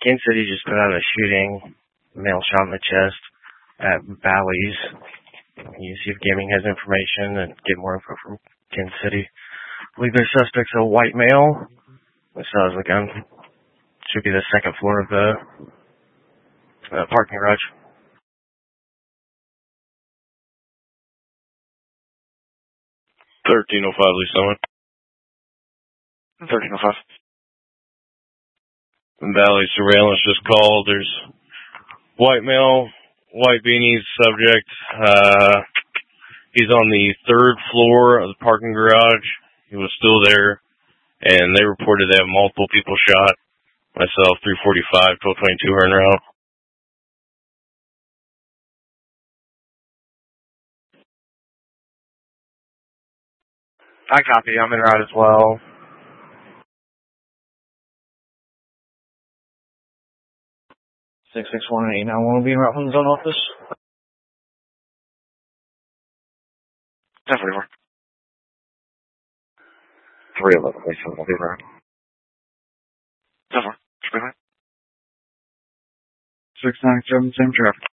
Kansas City just put out a shooting, male shot in the chest at Bally's. You see if gaming has information and get more info from Kansas City. I believe their suspect's a white male. This is the gun. Should be the second floor of the parking garage. 1305, Lee Summit. 1305. Valley surveillance just called. There's white male, white beanies subject. He's on the third floor of the parking garage. He was still there, and they reported they have multiple people shot. Myself, 345, 1222 are en route. I copy. I'm en route as well. Six 661 891 will be en route from the zone office. 1044. 311, please. We'll be en route. 10-4. 69, same traffic.